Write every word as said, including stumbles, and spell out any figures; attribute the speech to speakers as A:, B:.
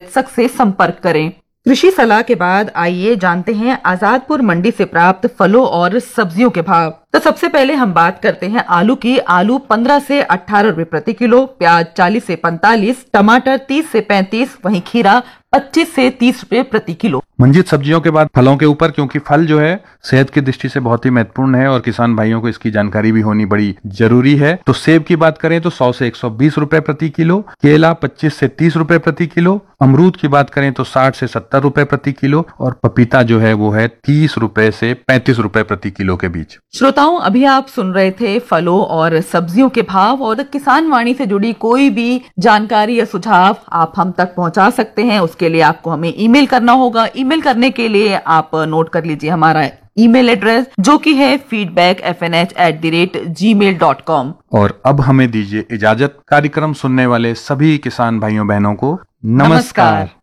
A: चिकित्सक से संपर्क करें। कृषि सलाह के बाद आइए जानते हैं आजादपुर मंडी से प्राप्त फलों और सब्जियों के भाव। तो सबसे पहले हम बात करते हैं आलू की। आलू पंद्रह से अठारह रुपए प्रति किलो, प्याज चालीस से पैंतालीस, टमाटर तीस से पैंतीस, वहीं खीरा पच्चीस से तीस रुपए प्रति किलो।
B: मंजित सब्जियों के बाद फलों के ऊपर, क्योंकि फल जो है सेहत की दृष्टि से बहुत ही महत्वपूर्ण है और किसान भाइयों को इसकी जानकारी भी होनी बड़ी जरूरी है। तो सेब की बात करें तो सौ से एक सौ बीस रुपए प्रति किलो, केला पच्चीस से तीस रुपए प्रति किलो, अमरूद की बात करें तो साठ से सत्तर रुपए प्रति किलो और पपीता जो है वो है तीस रुपए से पैंतीस रुपए प्रति किलो के बीच।
A: श्रोताओं, अभी आप सुन रहे थे फलों और सब्जियों के भाव। और किसान वाणी से जुड़ी कोई भी जानकारी या सुझाव आप हम तक पहुंचा सकते हैं। उसके लिए आपको हमें ईमेल करना होगा। ईमेल करने के लिए आप नोट कर लीजिए हमारा ईमेल एड्रेस, जो कि है feedback F N H at the rate ji mail dot com.
B: और अब हमें दीजिए इजाजत। कार्यक्रम सुनने वाले सभी किसान भाइयों बहनों को नमस्कार।